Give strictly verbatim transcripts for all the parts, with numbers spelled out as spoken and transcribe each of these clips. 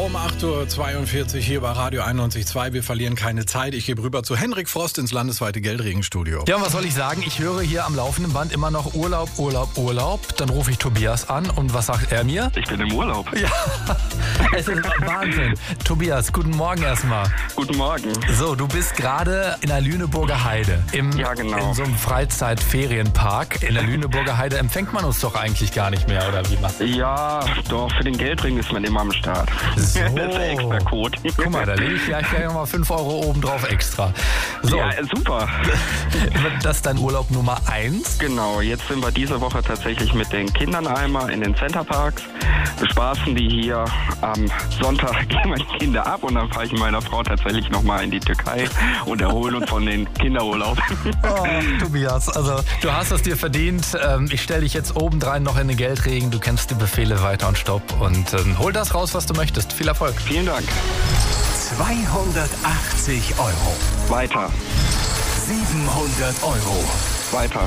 Um acht Uhr zweiundvierzig hier bei Radio einundneunzig Komma zwei. Wir verlieren keine Zeit. Ich gebe rüber zu Henrik Frost ins landesweite Geldregenstudio. Ja, und was soll ich sagen? Ich höre hier am laufenden Band immer noch Urlaub, Urlaub, Urlaub. Dann rufe ich Tobias an und was sagt er mir? Ich bin im Urlaub. Ja, es ist Wahnsinn. Tobias, guten Morgen erstmal. Guten Morgen. So, du bist gerade in der Lüneburger Heide. Im, Ja, genau. In so einem Freizeitferienpark. In der Lüneburger Heide empfängt man uns doch eigentlich gar nicht mehr, oder wie machst du? Ja, doch, für den Geldring ist man immer am Start. So. Das ist der extra Code. Guck mal, da lege ich gleich nochmal fünf Euro oben drauf extra. So, Ja, super. das ist dein Urlaub Nummer eins. Genau, jetzt sind wir diese Woche tatsächlich mit den Kindern einmal in den Centerparks. Bespaßen die hier am Sonntag, gehen meine Kinder ab und dann fahre ich mit meiner Frau tatsächlich nochmal in die Türkei und erholen uns von den Kinderurlaub. Oh, Tobias, also du hast es dir verdient. Ähm, Ich stelle dich jetzt obendrein noch in den Geldregen. Du kennst die Befehle weiter und stopp und ähm, hol das raus, was du möchtest. Viel Erfolg. Vielen Dank. zweihundertachtzig Euro. Weiter, siebenhundert Euro. weiter,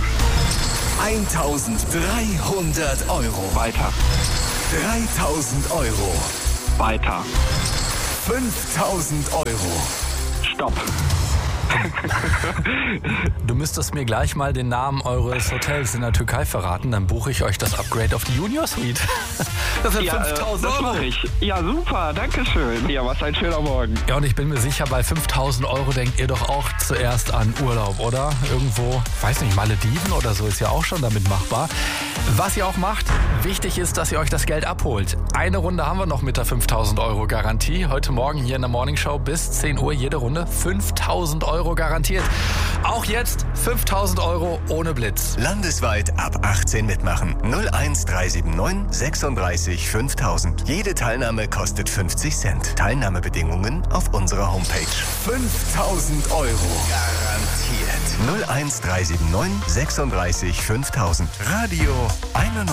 eintausenddreihundert Euro. weiter, dreitausend Euro. weiter. fünftausend Euro. Stopp. Du müsstest mir gleich mal den Namen eures Hotels in der Türkei verraten. Dann buche ich euch das Upgrade auf die Junior Suite. Das sind Ja, äh, fünftausend das Euro. mache ich. Ja, super, danke schön. Ja, was ein schöner Morgen. Ja, und ich bin mir sicher, bei fünftausend Euro denkt ihr doch auch zuerst an Urlaub, oder? Irgendwo, weiß nicht, Malediven oder so ist ja auch schon damit machbar. Was ihr auch macht, wichtig ist, dass ihr euch das Geld abholt. Eine Runde haben wir noch mit der fünftausend Euro Garantie. Heute Morgen hier in der Morning Show bis zehn Uhr jede Runde fünftausend Euro garantiert. Auch jetzt fünftausend Euro ohne Blitz. Landesweit ab achtzehn mitmachen. null eins drei sieben neun sechsunddreißig fünftausend. Jede Teilnahme kostet fünfzig Cent. Teilnahmebedingungen auf unserer Homepage. fünftausend Euro. Garantiert. null eins drei sieben neun sechsunddreißig fünftausend. Radio einundneunzig.